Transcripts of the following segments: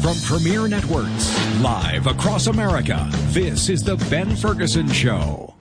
From Premier Networks, live across America, this is The Ben Ferguson Show.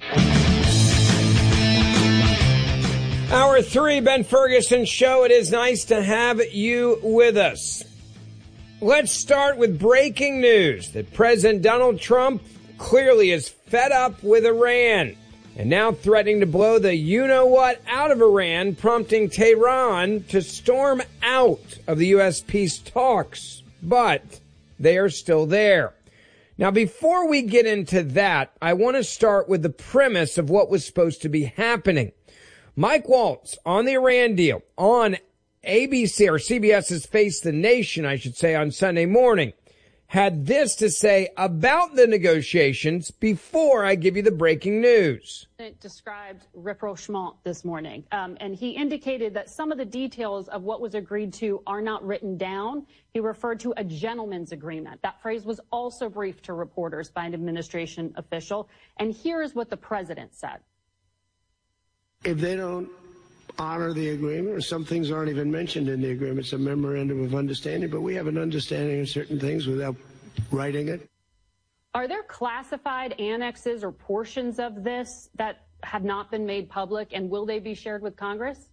Hour 3, Ben Ferguson Show. It is nice to have you with us. Let's start with breaking news that President Donald Trump clearly is fed up with Iran and now threatening to blow the you-know-what out of Iran, prompting Tehran to storm out of the U.S. peace talks. But they are still there. Now, before we get into that, I want to start with the premise of what was supposed to be happening. Mike Waltz on the Iran deal on ABC or CBS's Face the Nation, I should say, on Sunday morning, had this to say about the negotiations before I give you the breaking news. It described rapprochement this morning, and he indicated that some of the details of what was agreed to are not written down. He referred to a gentleman's agreement. That phrase was also briefed to reporters by an administration official. And here is what the president said. If they don't honor the agreement, or some things aren't even mentioned in the agreement, it's a memorandum of understanding, but we have an understanding of certain things without writing it. Are there classified annexes or portions of this that have not been made public, and will they be shared with Congress?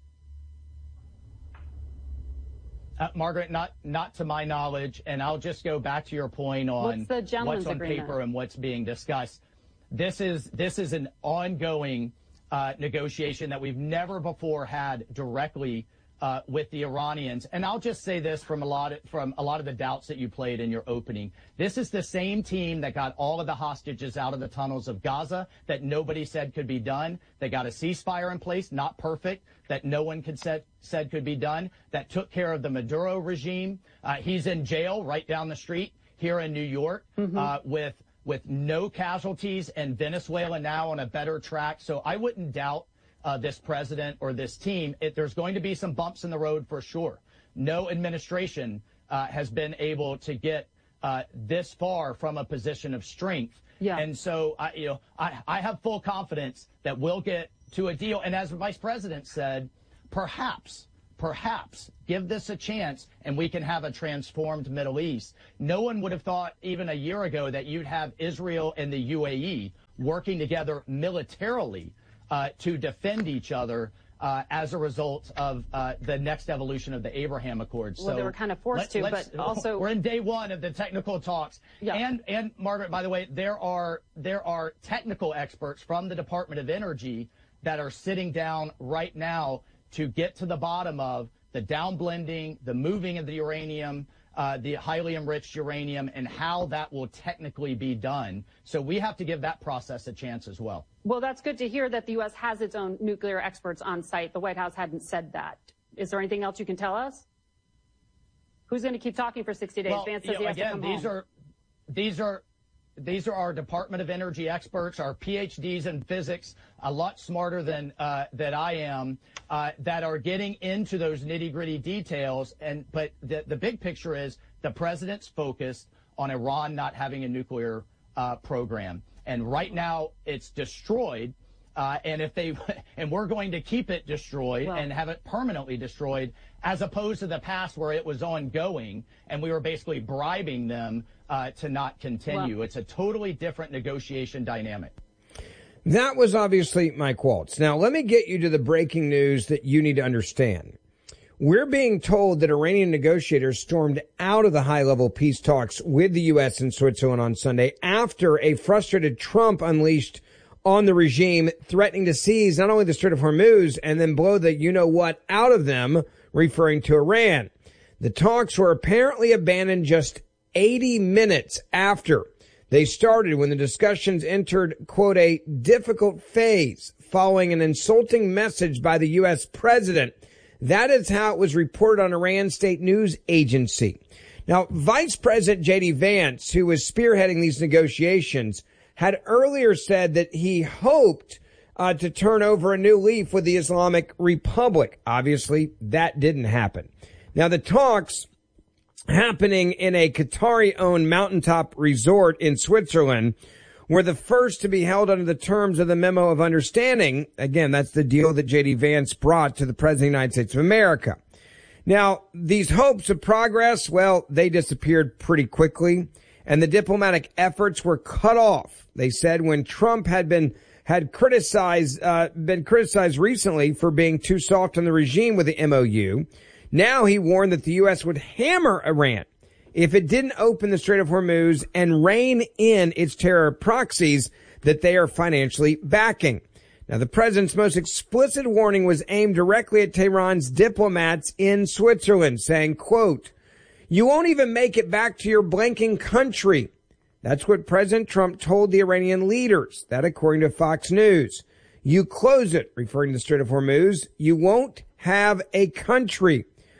Margaret, not to my knowledge, and I'll just go back to your point on what's on paper and what's being discussed. This is an ongoing negotiation that we've never before had directly with the Iranians. And I'll just say this from a lot of the doubts that you played in your opening. This is the same team that got all of the hostages out of the tunnels of Gaza that nobody said could be done. They got a ceasefire in place, not perfect, that no one said could be done, that took care of the Maduro regime. He's in jail right down the street here in New York with no casualties, and Venezuela now on a better track. So I wouldn't doubt this president or this team. There's going to be some bumps in the road for sure. No administration has been able to get this far from a position of strength. Yeah. And so I have full confidence that we'll get to a deal. And as the vice president said, perhaps give this a chance and we can have a transformed Middle East. No one would have thought even a year ago that you'd have Israel and the UAE working together militarily to defend each other as a result of the next evolution of the Abraham Accords. Well, so they were kind of forced to, but also we're in day one of the technical talks. Yeah. And Margaret, by the way, there are technical experts from the Department of Energy that are sitting down right now to get to the bottom of the downblending, the moving of the uranium, the highly enriched uranium, and how that will technically be done. So we have to give that process a chance as well. Well, that's good to hear that the U.S. has its own nuclear experts on site. The White House hadn't said that. Is there anything else you can tell us? Who's going to keep talking for 60 days? Well, Vance says he has to come home. These are our Department of Energy experts, our PhDs in physics, a lot smarter than that I am, that are getting into those nitty-gritty details. But the big picture is the president's focused on Iran not having a nuclear program, and right now it's destroyed. And we're going to keep it destroyed and have it permanently destroyed, as opposed to the past where it was ongoing and we were basically bribing them to not continue. It's a totally different negotiation dynamic. That was obviously Mike Waltz. Now, let me get you to the breaking news that you need to understand. We're being told that Iranian negotiators stormed out of the high-level peace talks with the U.S. and Switzerland on Sunday after a frustrated Trump unleashed on the regime, threatening to seize not only the Strait of Hormuz and then blow the you-know-what out of them, referring to Iran. The talks were apparently abandoned just 80 minutes after they started, when the discussions entered, quote, a difficult phase following an insulting message by the U.S. president. That is how it was reported on Iran State News Agency. Now, Vice President J.D. Vance, who was spearheading these negotiations, had earlier said that he hoped to turn over a new leaf with the Islamic Republic. Obviously, that didn't happen. Now, the talks happening in a Qatari-owned mountaintop resort in Switzerland were the first to be held under the terms of the Memo of Understanding. Again, that's the deal that J.D. Vance brought to the President of the United States of America. Now, these hopes of progress, well, they disappeared pretty quickly, and the diplomatic efforts were cut off. They said when Trump had been criticized recently for being too soft on the regime with the MOU. Now he warned that the U.S. would hammer Iran if it didn't open the Strait of Hormuz and rein in its terror proxies that they are financially backing. Now, the president's most explicit warning was aimed directly at Tehran's diplomats in Switzerland, saying, quote, "You won't even make it back to your blanking country." That's what President Trump told the Iranian leaders. That according to Fox News. You close it, referring to the Strait of Hormuz, you won't have a country.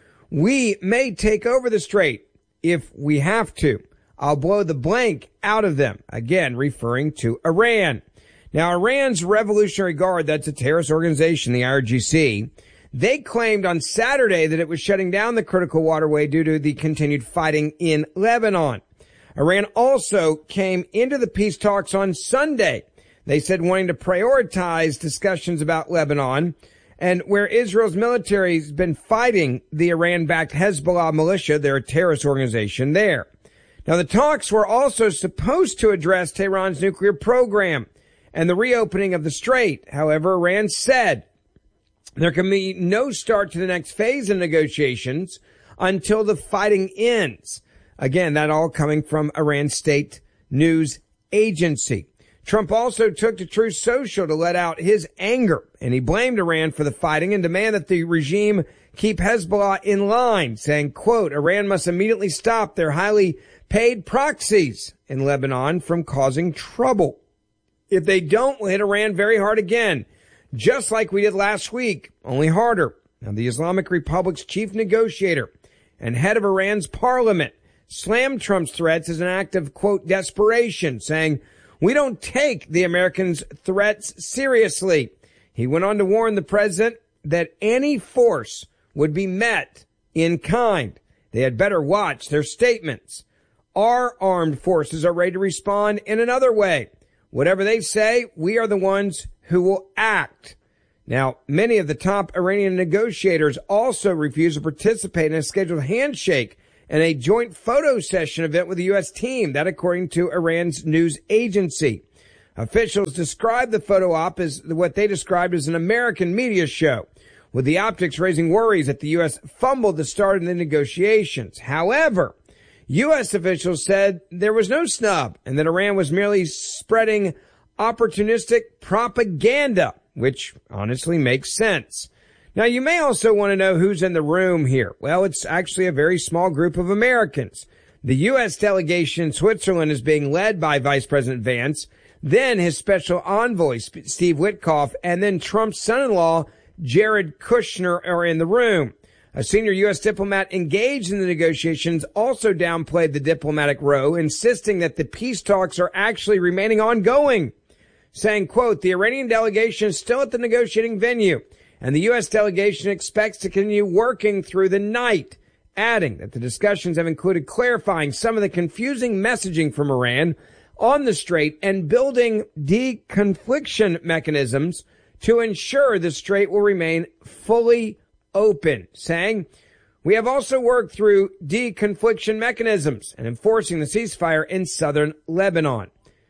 We may take over the strait if we have to. I'll blow the blank out of them. Again, referring to Iran. Now, Iran's Revolutionary Guard, that's a terrorist organization, the IRGC, they claimed on Saturday that it was shutting down the critical waterway due to the continued fighting in Lebanon. Iran also came into the peace talks on Sunday. They said wanting to prioritize discussions about Lebanon and where Israel's military has been fighting the Iran-backed Hezbollah militia, their terrorist organization there. Now, the talks were also supposed to address Tehran's nuclear program and the reopening of the strait. However, Iran said there can be no start to the next phase of negotiations until the fighting ends. Again, that all coming from Iran's state news agency. Trump also took to Truth Social to let out his anger, and he blamed Iran for the fighting and demanded that the regime keep Hezbollah in line, saying, quote, "Iran must immediately stop their highly paid proxies in Lebanon from causing trouble. If they don't, we'll hit Iran very hard again, just like we did last week, only harder." Now, the Islamic Republic's chief negotiator and head of Iran's parliament slammed Trump's threats as an act of, quote, desperation, saying, "We don't take the Americans' threats seriously." He went on to warn the president that any force would be met in kind. They had better watch their statements. Our armed forces are ready to respond in another way. Whatever they say, we are the ones who will act. Now, many of the top Iranian negotiators also refused to participate in a scheduled handshake and a joint photo session event with the U.S. team. That according to Iran's news agency. Officials described the photo op as what they described as an American media show, with the optics raising worries that the U.S. fumbled the start of the negotiations. However, U.S. officials said there was no snub and that Iran was merely spreading opportunistic propaganda, which honestly makes sense. Now, you may also want to know who's in the room here. Well, it's actually a very small group of Americans. The U.S. delegation in Switzerland is being led by Vice President Vance, then his special envoy, Steve Witkoff, and then Trump's son-in-law, Jared Kushner, are in the room. A senior U.S. diplomat engaged in the negotiations also downplayed the diplomatic row, insisting that the peace talks are actually remaining ongoing, saying, quote, "The Iranian delegation is still at the negotiating venue, and the U.S. delegation expects to continue working through the night," adding that the discussions have included clarifying some of the confusing messaging from Iran on the strait and building deconfliction mechanisms to ensure the strait will remain fully open, saying, "We have also worked through deconfliction mechanisms and enforcing the ceasefire in southern Lebanon."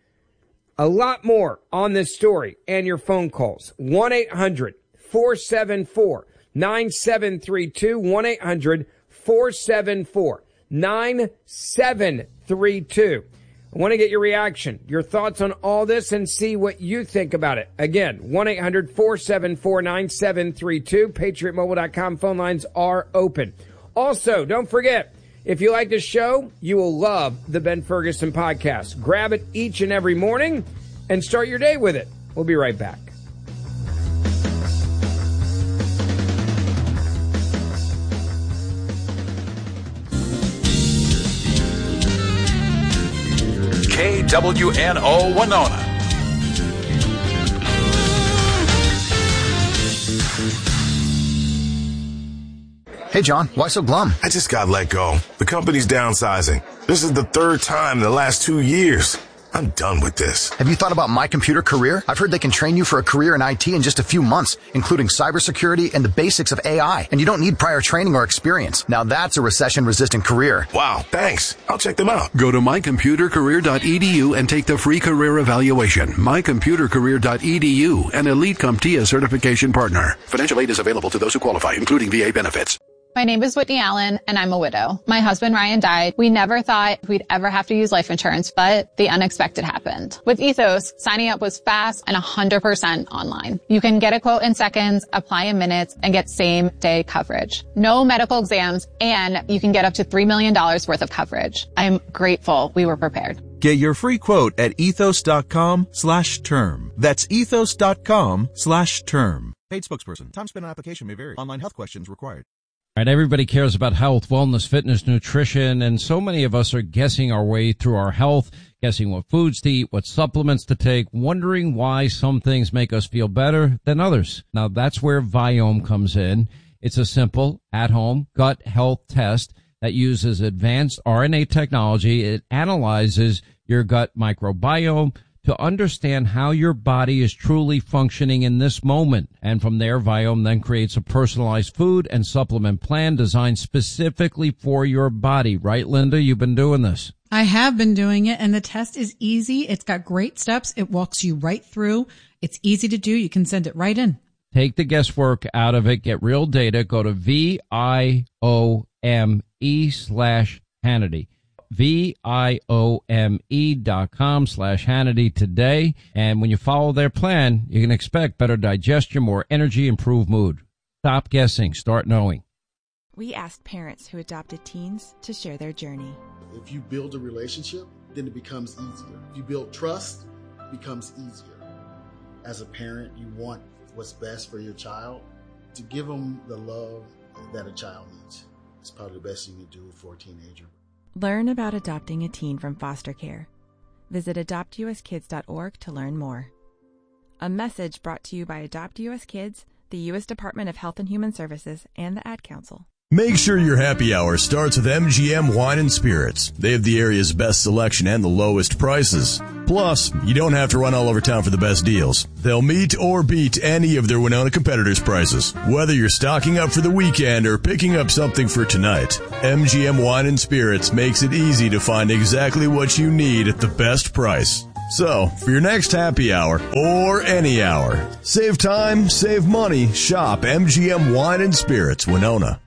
A lot more on this story and your phone calls. 1-800-474-9732, 1-800-474-9732. I want to get your reaction, your thoughts on all this, and see what you think about it. Again, 1-800-474-9732. PatriotMobile.com phone lines are open. Also, don't forget, if you like this show, you will love the Ben Ferguson podcast. Grab it each and every morning and start your day with it. We'll be right back. KWNO Winona. Hey, John, why so glum? I just got let go. The company's downsizing. This is the third time in the last 2 years. I'm done with this. Have you thought about My Computer Career? I've heard they can train you for a career in IT in just a few months, including cybersecurity and the basics of AI. And you don't need prior training or experience. Now that's a recession-resistant career. Wow, thanks. I'll check them out. Go to mycomputercareer.edu and take the free career evaluation. mycomputercareer.edu, an Elite CompTIA certification partner. Financial aid is available to those who qualify, including VA benefits. My name is Whitney Allen, and I'm a widow. My husband, Ryan, died. We never thought we'd ever have to use life insurance, but the unexpected happened. With Ethos, signing up was fast and 100% online. You can get a quote in seconds, apply in minutes, and get same-day coverage. No medical exams, and you can get up to $3 million worth of coverage. I'm grateful we were prepared. Get your free quote at ethos.com/term. That's ethos.com/term. Paid spokesperson. Time spent on application may vary. Online health questions required. All right, everybody cares about health, wellness, fitness, nutrition, and so many of us are guessing our way through our health, guessing what foods to eat, what supplements to take, wondering why some things make us feel better than others. Now, that's where Viome comes in. It's a simple, at-home gut health test that uses advanced RNA technology. It analyzes your gut microbiome to understand how your body is truly functioning in this moment. And from there, Viome then creates a personalized food and supplement plan designed specifically for your body. Right, Linda? You've been doing this. I have been doing it, and the test is easy. It's got great steps. It walks you right through. It's easy to do. You can send it right in. Take the guesswork out of it. Get real data. Go to VIOME/Hannity. VIOME.com/Hannity today. And when you follow their plan, you can expect better digestion, more energy, improved mood. Stop guessing. Start knowing. We asked parents who adopted teens to share their journey. If you build a relationship, then it becomes easier. If you build trust, it becomes easier. As a parent, you want what's best for your child. To give them the love that a child needs. It's probably the best you can do for a teenager. Learn about adopting a teen from foster care. Visit adoptuskids.org to learn more. A message brought to you by Adopt US Kids, the U.S. Department of Health and Human Services, and the Ad Council. Make sure your happy hour starts with MGM Wine and Spirits. They have the area's best selection and the lowest prices. Plus, you don't have to run all over town for the best deals. They'll meet or beat any of their Winona competitors' prices. Whether you're stocking up for the weekend or picking up something for tonight, MGM Wine and Spirits makes it easy to find exactly what you need at the best price. So, for your next happy hour, or any hour, save time, save money, shop MGM Wine and Spirits, Winona.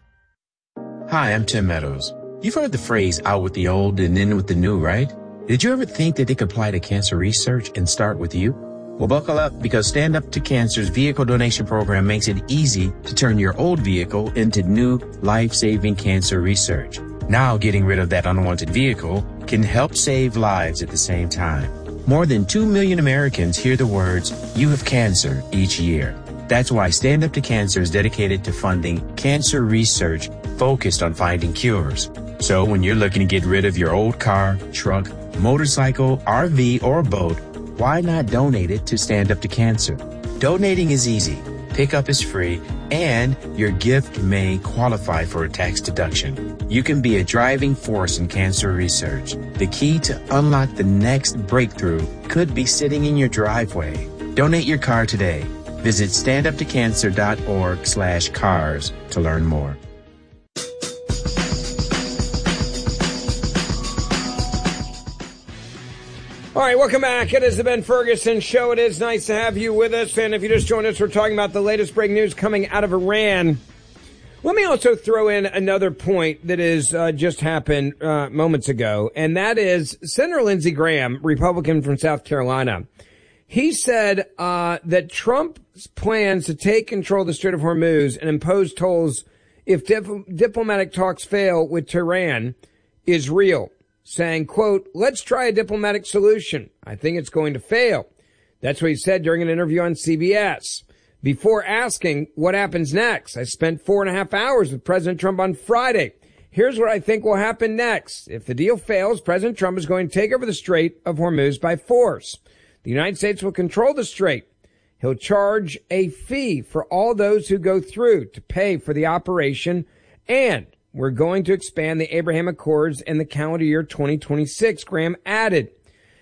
Hi, I'm Tim Meadows. You've heard the phrase out with the old and in with the new, right? Did you ever think that they could apply to cancer research and start with you? Well, buckle up, because Stand Up to Cancer's vehicle donation program makes it easy to turn your old vehicle into new life-saving cancer research. Now, getting rid of that unwanted vehicle can help save lives at the same time. More than 2 million Americans hear the words, "You have cancer," each year. That's why Stand Up to Cancer is dedicated to funding cancer research focused on finding cures. So when you're looking to get rid of your old car, truck, motorcycle, RV, or boat, why not donate it to Stand Up to Cancer? Donating is easy, pickup is free, and your gift may qualify for a tax deduction. You can be a driving force in cancer research. The key to unlock the next breakthrough could be sitting in your driveway. Donate your car today. Visit standuptocancer.org/cars to learn more. All right, welcome back. It is the Ben Ferguson Show. It is nice to have you with us. And if you just joined us, we're talking about the latest breaking news coming out of Iran. Let me also throw in another point that is just happened moments ago, and that is Senator Lindsey Graham, Republican from South Carolina. He said that Trump's plans to take control of the Strait of Hormuz and impose tolls if diplomatic talks fail with Tehran is real, saying, quote, "Let's try a diplomatic solution. I think it's going to fail." That's what he said during an interview on CBS. Before asking what happens next, I spent 4.5 hours with President Trump on Friday. Here's what I think will happen next. If the deal fails, President Trump is going to take over the Strait of Hormuz by force. The United States will control the strait. He'll charge a fee for all those who go through to pay for the operation, and we're going to expand the Abraham Accords in the calendar year 2026, Graham added.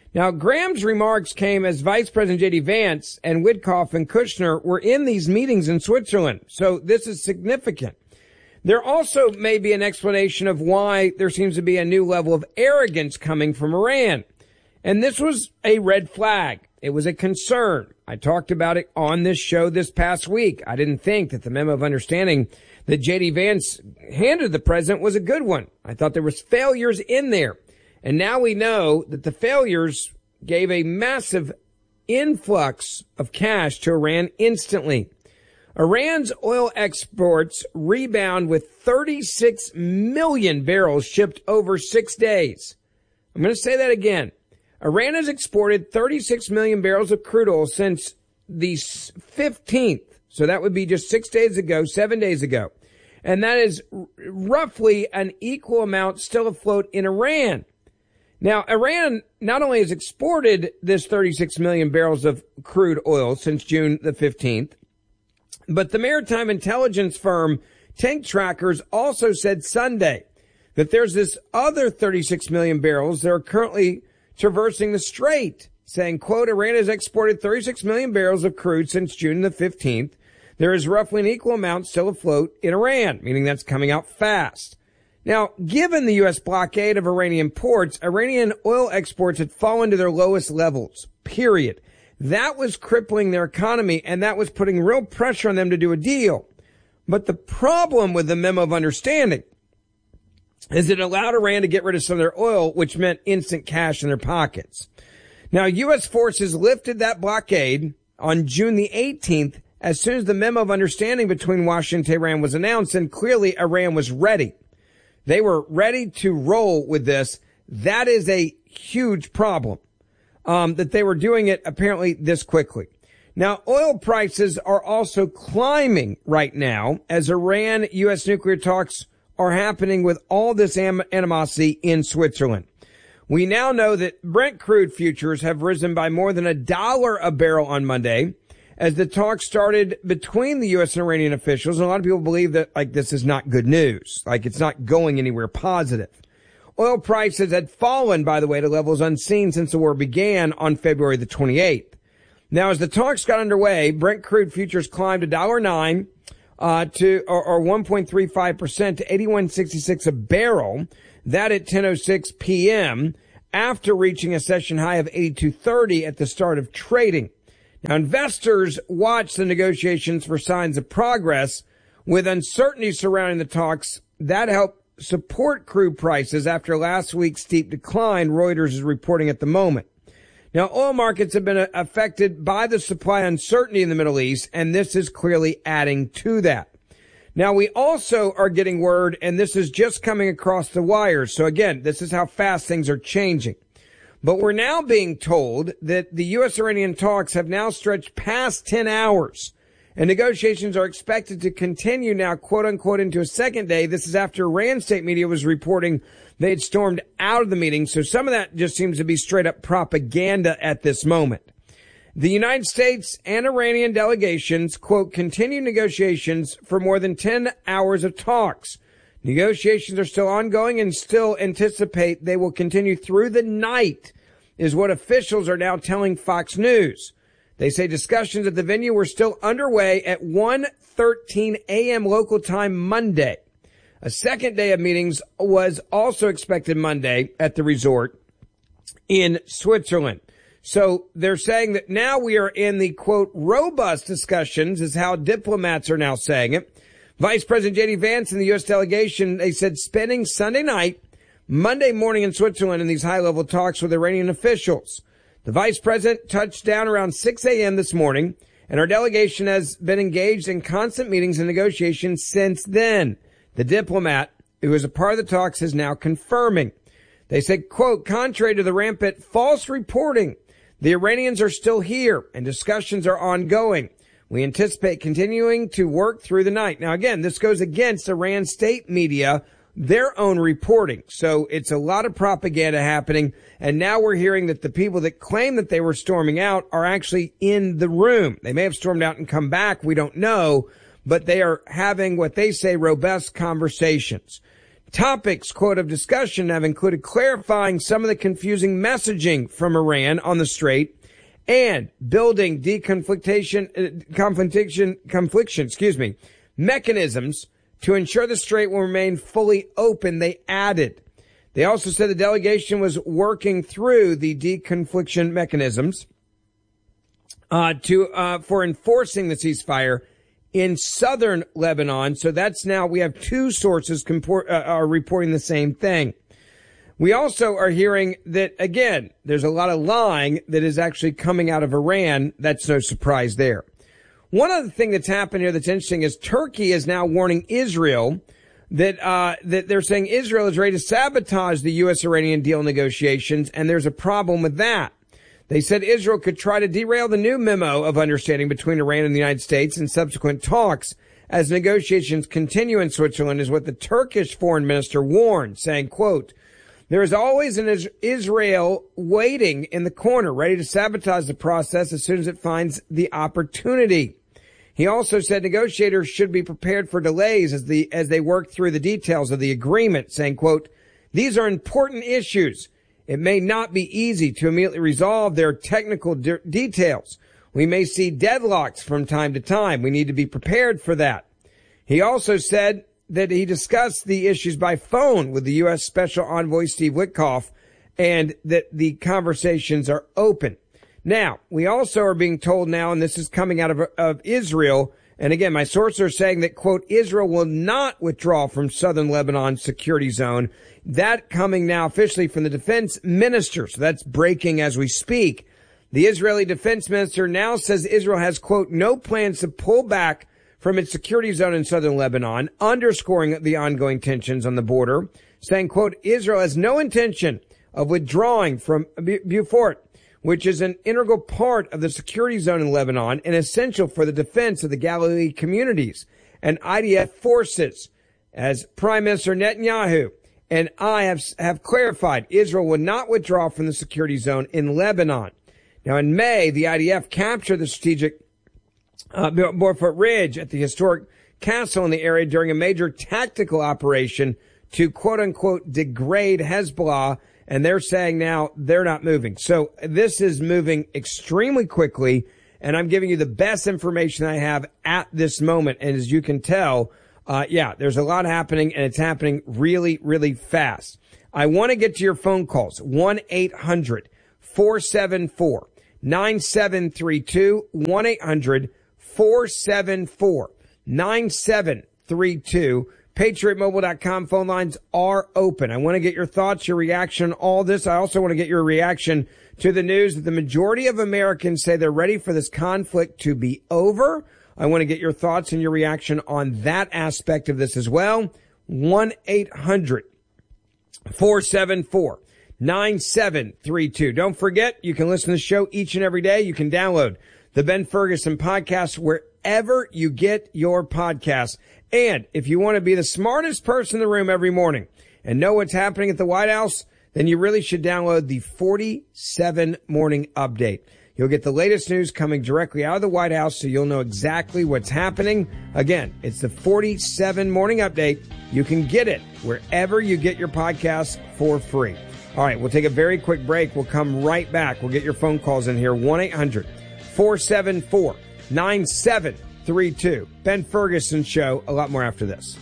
Now, Graham's remarks came as Vice President J.D. Vance and Witkoff and Kushner were in these meetings in Switzerland. So this is significant. There also may be an explanation of why there seems to be a new level of arrogance coming from Iran. And this was a red flag. It was a concern. I talked about it on this show this past week. I didn't think that the memo of understanding that J.D. Vance handed the president was a good one. I thought there was failures in there. And now we know that the failures gave a massive influx of cash to Iran instantly. Iran's oil exports rebound with 36 million barrels shipped over 6 days. I'm going to say that again. Iran has exported 36 million barrels of crude oil since the 15th. So that would be just 6 days ago, 7 days ago. And that is roughly an equal amount still afloat in Iran. Now, Iran not only has exported this 36 million barrels of crude oil since June the 15th, but the maritime intelligence firm Tank Trackers also said Sunday that there's this other 36 million barrels that are currently traversing the strait, saying, quote, Iran has exported 36 million barrels of crude since June the 15th. There is roughly an equal amount still afloat in Iran, meaning that's coming out fast. Now, given the U.S. blockade of Iranian ports, Iranian oil exports had fallen to their lowest levels, period. That was crippling their economy, and that was putting real pressure on them to do a deal. But the problem with the memo of understanding is it allowed Iran to get rid of some of their oil, which meant instant cash in their pockets. Now, U.S. forces lifted that blockade on June the 18th as soon as the memo of understanding between Washington and Tehran was announced, and clearly Iran was ready. They were ready to roll with this. That is a huge problem, that they were doing it apparently this quickly. Now, oil prices are also climbing right now as Iran-U.S. nuclear talks are happening with all this animosity in Switzerland. We now know that Brent crude futures have risen by more than $1 a barrel on Monday as the talks started between the U.S. and Iranian officials. And a lot of people believe that, this is not good news. It's not going anywhere positive. Oil prices had fallen, by the way, to levels unseen since the war began on February the 28th. Now, as the talks got underway, Brent crude futures climbed $1.09 or 1.35% to 81.66 a barrel. That at 10:06 p.m. after reaching a session high of 82.30 at the start of trading. Now, investors watch the negotiations for signs of progress. With uncertainty surrounding the talks, that helped support crude prices after last week's steep decline, Reuters is reporting at the moment. Now, oil markets have been affected by the supply uncertainty in the Middle East, and this is clearly adding to that. Now, we also are getting word, and this is just coming across the wires. So again, this is how fast things are changing. But we're now being told that the U.S.-Iranian talks have now stretched past 10 hours. And negotiations are expected to continue now, quote unquote, into a second day. This is after Iran state media was reporting they had stormed out of the meeting. So some of that just seems to be straight up propaganda at this moment. The United States and Iranian delegations, quote, continue negotiations for more than 10 hours of talks. Negotiations are still ongoing and still anticipate they will continue through the night, is what officials are now telling Fox News. They say discussions at the venue were still underway at 1:13 a.m. local time Monday. A second day of meetings was also expected Monday at the resort in Switzerland. So they're saying that now we are in the, quote, robust discussions, is how diplomats are now saying it. Vice President J.D. Vance and the U.S. delegation, they said, spending Sunday night, Monday morning in Switzerland in these high-level talks with Iranian officials. The vice president touched down around 6 a.m. this morning, and our delegation has been engaged in constant meetings and negotiations since then. The diplomat, who is a part of the talks, is now confirming. They said, quote, contrary to the rampant false reporting, the Iranians are still here and discussions are ongoing. We anticipate continuing to work through the night. Now, again, this goes against Iran state media, their own reporting. So it's a lot of propaganda happening. And now we're hearing that the people that claim that they were storming out are actually in the room. They may have stormed out and come back. We don't know. But they are having what they say robust conversations. Topics, quote, of discussion have included clarifying some of the confusing messaging from Iran on the Strait and building confliction, mechanisms to ensure the Strait will remain fully open, they added. They also said the delegation was working through the deconfliction mechanisms for enforcing the ceasefire in southern Lebanon. So that's now, we have two sources are reporting the same thing. We also are hearing that, again, there's a lot of lying that is actually coming out of Iran. That's no surprise there. One other thing that's happened here that's interesting is Turkey is now warning Israel that they're saying Israel is ready to sabotage the U.S.-Iranian deal negotiations, and there's a problem with that. They said Israel could try to derail the new memo of understanding between Iran and the United States in subsequent talks as negotiations continue in Switzerland, is what the Turkish foreign minister warned, saying, quote, there is always an Israel waiting in the corner, ready to sabotage the process as soon as it finds the opportunity. He also said negotiators should be prepared for delays as they work through the details of the agreement, saying, quote, these are important issues. It may not be easy to immediately resolve their technical details. We may see deadlocks from time to time. We need to be prepared for that. He also said that he discussed the issues by phone with the U.S. Special Envoy Steve Witkoff and that the conversations are open. Now, we also are being told now, and this is coming out of Israel, and again, my sources are saying that, quote, Israel will not withdraw from southern Lebanon's security zone. That coming now officially from the defense minister. So that's breaking as we speak. The Israeli defense minister now says Israel has, quote, no plans to pull back from its security zone in southern Lebanon, underscoring the ongoing tensions on the border, saying, quote, Israel has no intention of withdrawing from Beaufort, which is an integral part of the security zone in Lebanon and essential for the defense of the Galilee communities and IDF forces. As Prime Minister Netanyahu and I have clarified, Israel will not withdraw from the security zone in Lebanon. Now, in May, the IDF captured the strategic Beaufort Ridge at the historic castle in the area during a major tactical operation to, quote unquote, degrade Hezbollah. And they're saying now they're not moving. So this is moving extremely quickly. And I'm giving you the best information I have at this moment. And as you can tell, there's a lot happening and it's happening really, really fast. I want to get to your phone calls. 1-800-474-9732. 1-800-474-9732. PatriotMobile.com phone lines are open. I want to get your thoughts, your reaction, all this. I also want to get your reaction to the news that the majority of Americans say they're ready for this conflict to be over. I want to get your thoughts and your reaction on that aspect of this as well. 1-800-474-9732. Don't forget, you can listen to the show each and every day. You can download the Ben Ferguson podcast wherever you get your podcasts. And if you want to be the smartest person in the room every morning and know what's happening at the White House, then you really should download the 47 Morning Update. You'll get the latest news coming directly out of the White House, so you'll know exactly what's happening. Again, it's the 47 Morning Update. You can get it wherever you get your podcasts for free. All right, we'll take a very quick break. We'll come right back. We'll get your phone calls in here. 1-800-474-9732. Ben Ferguson Show. A lot more after this.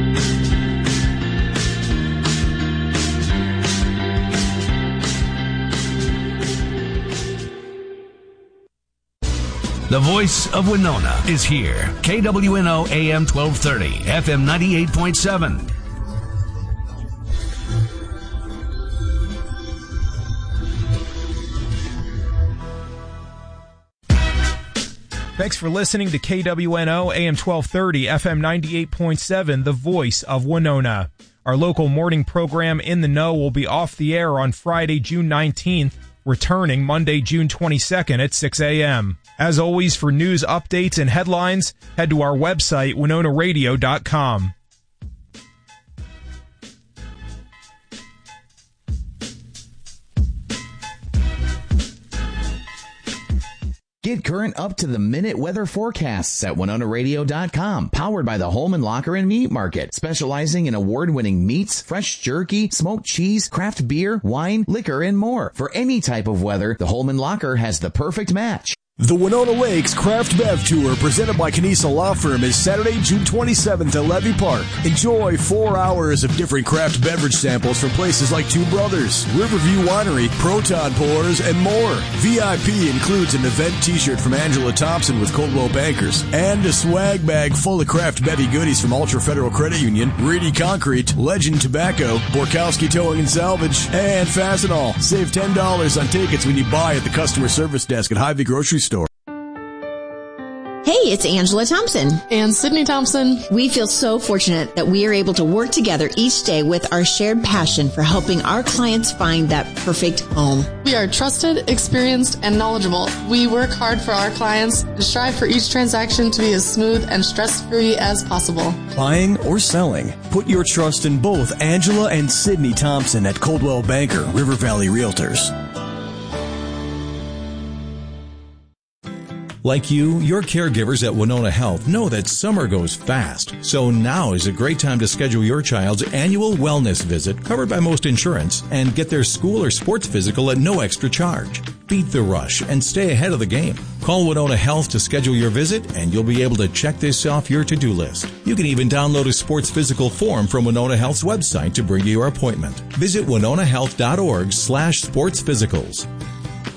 The voice of Winona is here. KWNO AM 1230, FM 98.7. Thanks for listening to KWNO AM 1230, FM 98.7, the voice of Winona. Our local morning program In the Know will be off the air on Friday, June 19th, returning Monday, June 22nd at 6 a.m. As always, for news updates and headlines, head to our website, WinonaRadio.com. Get current up-to-the-minute weather forecasts at WinonaRadio.com. Powered by the Holman Locker and Meat Market, specializing in award-winning meats, fresh jerky, smoked cheese, craft beer, wine, liquor, and more. For any type of weather, the Holman Locker has the perfect match. The Winona Lakes Craft Bev Tour, presented by Canisa Law Firm, is Saturday, June 27th at Levy Park. Enjoy 4 hours of different craft beverage samples from places like Two Brothers, Riverview Winery, Proton Pours, and more. VIP includes an event t-shirt from Angela Thompson with Coldwell Bankers, and a swag bag full of craft bevy goodies from Ultra Federal Credit Union, Reedy Concrete, Legend Tobacco, Borkowski Towing and Salvage, and Fastenal. Save $10 on tickets when you buy at the customer service desk at Hy-Vee Grocery Store. Hey, it's Angela Thompson. And Sydney Thompson. We feel so fortunate that we are able to work together each day with our shared passion for helping our clients find that perfect home. We are trusted, experienced, and knowledgeable. We work hard for our clients and strive for each transaction to be as smooth and stress-free as possible. Buying or selling? Put your trust in both Angela and Sydney Thompson at Coldwell Banker, River Valley Realtors. Like you, your caregivers at Winona Health know that summer goes fast. So now is a great time to schedule your child's annual wellness visit, covered by most insurance, and get their school or sports physical at no extra charge. Beat the rush and stay ahead of the game. Call Winona Health to schedule your visit, and you'll be able to check this off your to-do list. You can even download a sports physical form from Winona Health's website to bring you your appointment. Visit winonahealth.org/sportsphysicals.